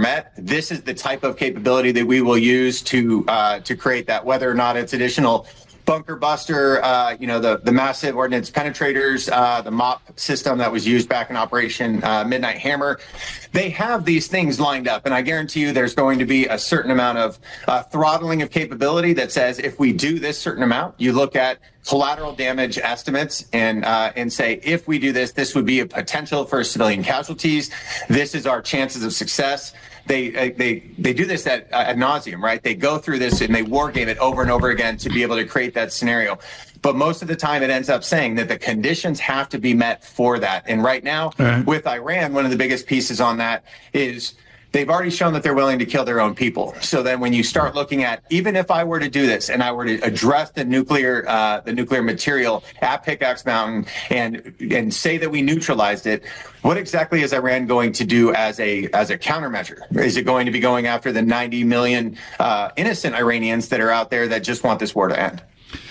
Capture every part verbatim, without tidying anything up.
met, this is the type of capability that we will use to uh, to create that, whether or not it's additional bunker buster, uh, you know, the, the massive ordnance penetrators, uh, the MOP system that was used back in Operation uh, Midnight Hammer. They have these things lined up, and I guarantee you there's going to be a certain amount of uh, throttling of capability that says if we do this certain amount, you look at collateral damage estimates and uh, and say, if we do this, this would be a potential for civilian casualties. This is our chances of success. They they they do this at, ad nauseum, right? They go through this and they war game it over and over again to be able to create that scenario. But most of the time it ends up saying that the conditions have to be met for that. And right now, right. with Iran, one of the biggest pieces on that is they've already shown that they're willing to kill their own people. So then when you start looking at, even if I were to do this and I were to address the nuclear uh, the nuclear material at Pickaxe Mountain and and say that we neutralized it, what exactly is Iran going to do as a as a countermeasure? Is it going to be going after the ninety million uh, innocent Iranians that are out there that just want this war to end?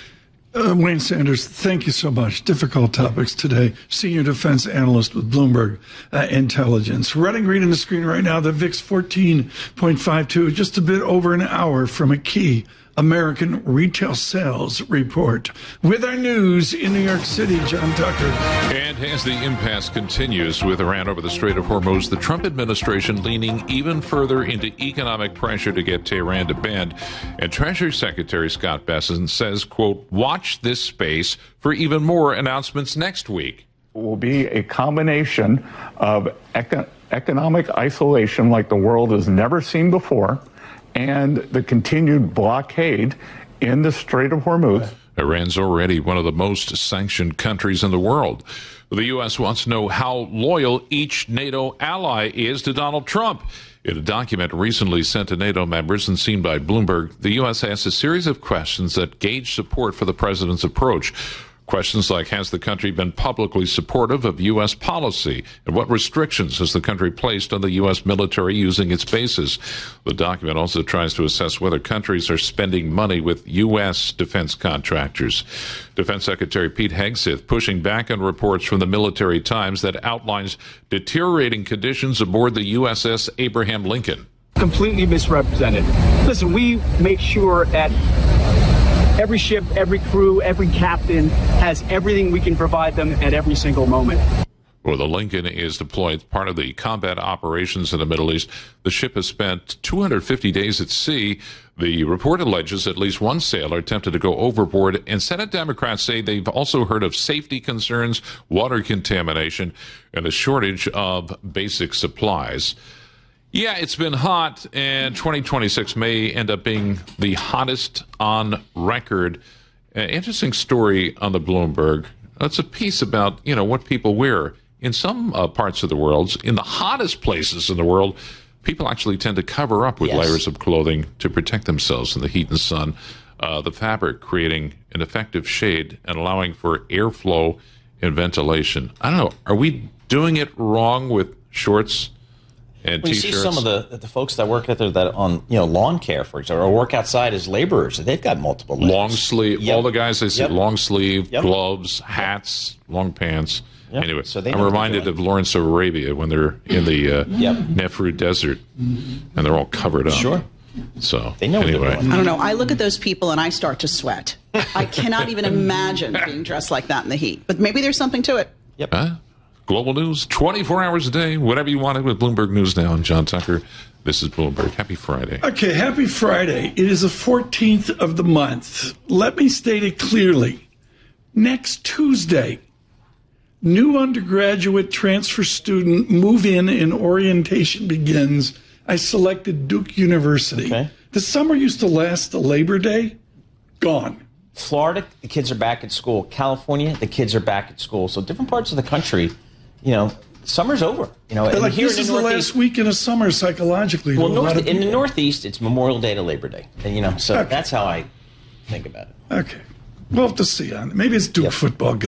Uh, Wayne Sanders, thank you so much. Difficult topics today. Senior defense analyst with Bloomberg uh, Intelligence. Running green on the screen right now, the V I X fourteen point five two, just a bit over an hour from a key American retail sales report. With our news in New York City, John Tucker. And as the impasse continues with Iran over the Strait of Hormuz, the Trump administration leaning even further into economic pressure to get Tehran to bend. And Treasury Secretary Scott Bessent says, quote, watch this space for even more announcements next week. It will be a combination of eco- economic isolation like the world has never seen before, and the continued blockade in the Strait of Hormuz. Iran's already one of the most sanctioned countries in the world. The U S wants to know how loyal each NATO ally is to Donald Trump. In a document recently sent to NATO members and seen by Bloomberg, the U S asked a series of questions that gauge support for the president's approach. Questions like, has the country been publicly supportive of U S policy? And what restrictions has the country placed on the U S military using its bases? The document also tries to assess whether countries are spending money with U S defense contractors. Defense Secretary Pete Hegseth pushing back on reports from the Military Times that outlines deteriorating conditions aboard the U S S Abraham Lincoln. Completely misrepresented. Listen, we make sure at every ship, every crew, every captain has everything we can provide them at every single moment. Well, the Lincoln is deployed part of the combat operations in the Middle East. The ship has spent two hundred fifty days at sea. The report alleges at least one sailor attempted to go overboard, and Senate Democrats say they've also heard of safety concerns, water contamination, and a shortage of basic supplies. Yeah, it's been hot, and twenty twenty-six may end up being the hottest on record. An interesting story on the Bloomberg. It's a piece about, you know, what people wear. In some uh, parts of the world, in the hottest places in the world, people actually tend to cover up with yes. layers of clothing to protect themselves from the heat and sun. Uh, the fabric creating an effective shade and allowing for airflow and ventilation. I don't know. Are we doing it wrong with shorts? And we t-shirts. see some of the the folks that work out there that on you know lawn care, for example, or work outside as laborers. They've got multiple layers. Long sleeve. Yep. All the guys I see yep. long sleeve, yep. gloves, hats, long pants. Yep. Anyway, so they I'm reminded of Lawrence of Arabia when they're in the uh, yep. Nefru Desert and they're all covered up. Sure. So they know anyway, what they're doing. I don't know. I look at those people and I start to sweat. I cannot even imagine being dressed like that in the heat. But maybe there's something to it. Yep. Huh? Global news, twenty-four hours a day, whatever you want it with Bloomberg News Now. And John Tucker, this is Bloomberg. Happy Friday. Okay, happy Friday. It is the fourteenth of the month. Let me state it clearly. Next Tuesday, new undergraduate transfer student move-in and orientation begins. I selected Duke University. Okay. The summer used to last to Labor Day. Gone. Florida, the kids are back at school. California, the kids are back at school. So different parts of the country, you know, summer's over. You know, like here this in is the, the Northeast, last week in the summer psychologically. Well, a north, lot of in the people. Northeast, it's Memorial Day to Labor Day, and you know, so okay. that's how I think about it. Okay, we'll have to see on it. Maybe it's Duke yep. football